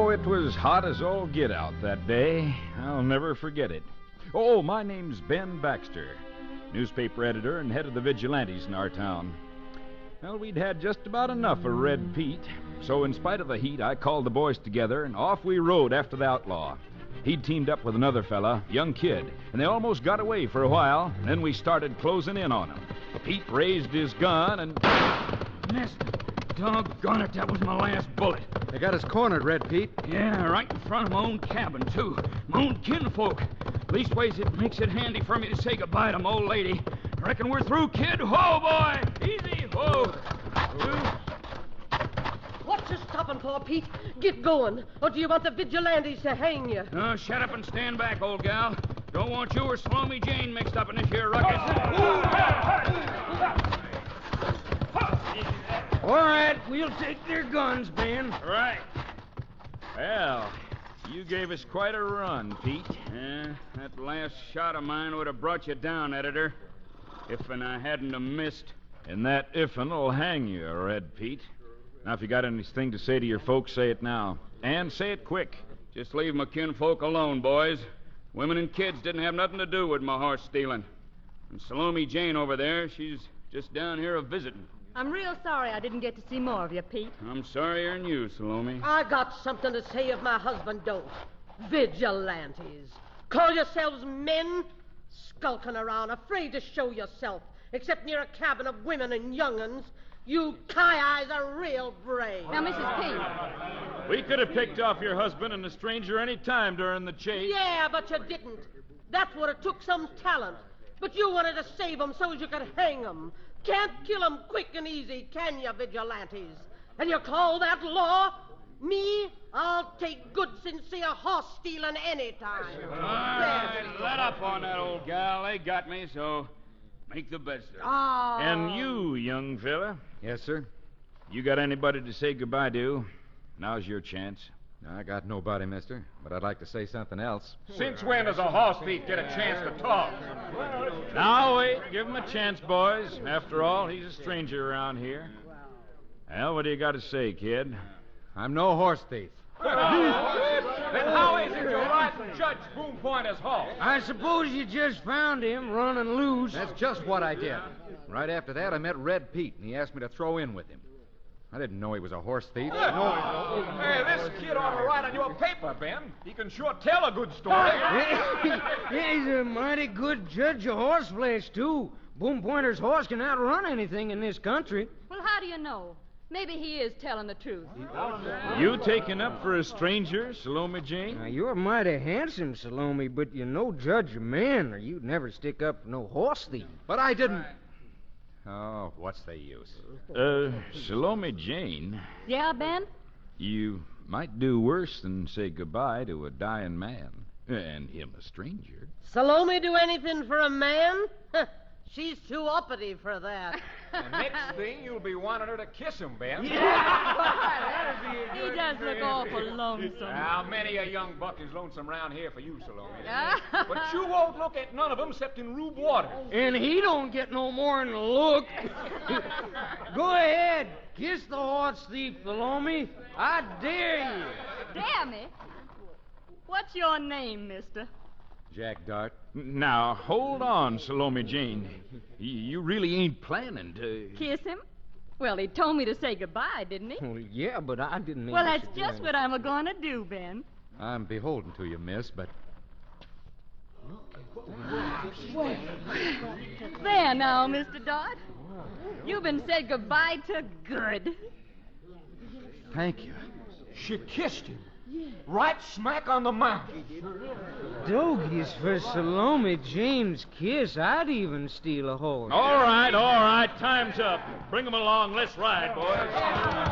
Oh, it was hot as all get out that day. I'll never forget it. Oh, my name's Ben Baxter, newspaper editor and head of the vigilantes in our town. Well, we'd had just about enough of Red Pete, so in spite of the heat, I called the boys together, and off we rode after the outlaw. He'd teamed up with another fella, young kid, and they almost got away for a while, and then we started closing in on him. Pete raised his gun and... Missed it. Doggone it, that was my last bullet. They got us cornered, Red Pete. Yeah, right in front of my own cabin, too. My own kinfolk. Leastways, it makes it handy for me to say goodbye to my old lady. Reckon we're through, kid. Whoa, boy! Easy, whoa! What you stopping for, Pete? Get going. Or do you want the vigilantes to hang you? Oh, shut up and stand back, old gal. Don't want you or Salome Jane mixed up in this here ruckus. All right, we'll take their guns, Ben. Right. Well, you gave us quite a run, Pete. Yeah, that last shot of mine would have brought you down, editor. If I hadn't have missed. And that if'n'll hang you, Red Pete. Now, if you got anything to say to your folks, say it now. And say it quick. Just leave my kinfolk alone, boys. Women and kids didn't have nothing to do with my horse stealing. And Salome Jane over there, she's just down here a-visiting. I'm real sorry I didn't get to see more of you, Pete. I'm sorrier than you, Salome. I got something to say if my husband don't. Vigilantes. Call yourselves men? Skulking around, afraid to show yourself, except near a cabin of women and young'uns. You Ki-Eyes are real brave. Now, Mrs. Pete. We could have picked off your husband and the stranger any time during the chase. Yeah, but you didn't. That would have took some talent. But you wanted to save 'em so as you could hang 'em. Can't kill 'em quick and easy, can you, vigilantes? And you call that law? Me? I'll take good, sincere horse stealing any time. All right, let up on that, old gal. They got me, so make the best of it. Oh. And you, young fella, Yes, sir. you got anybody to say goodbye to? Now's your chance. I got nobody, mister, but I'd like to say something else. Since when does a horse thief get a chance to talk? Now, wait. Give him a chance, boys. After all, he's a stranger around here. Well, what do you got to say, kid? I'm no horse thief. Then how is it you're right to judge Boom Pointer's horse? I suppose you just found him running loose. That's just what I did. Right after that, I met Red Pete, and he asked me to throw in with him. I didn't know he was a horse thief. Hey, this kid ought to write on your paper, Ben. He can sure tell a good story. He's a mighty good judge of horse flesh, too. Boom Pointer's horse can outrun anything in this country. Well, how do you know? Maybe he is telling the truth. You taking up for a stranger, Salome Jane? Now, you're mighty handsome, Salome, but you're no judge of men, or you'd never stick up for no horse thief. But I didn't... Oh, what's the use? Salome Jane, Yeah, Ben? you might do worse than say goodbye to a dying man. And him a stranger. Salome do anything for a man? She's too uppity for that. The next thing, you'll be wanting her to kiss him, Ben. He does look awful lonesome. Now, many a young buck is lonesome round here for you, Salome. Ah. But you won't look at none of them except in Rube Waters. And he don't get no more than a look. Go ahead. Kiss the horse thief, Salome. I dare you. Damn it. What's your name, mister? Jack Dart. Now, hold on, Salome Jane. You really ain't planning to... Kiss him? Well, he told me to say goodbye, didn't he? Well, yeah, but I didn't mean Well, to that's suggest- just what I'm going to do, Ben. I'm beholden to you, miss, but... There now, Mr. Dodd. You've been said goodbye to good. Thank you. She kissed him. Right smack on the mouth. Dogies, for Salome Jane's kiss, I'd even steal a horse. All right, time's up. Bring him along. Let's ride, boys.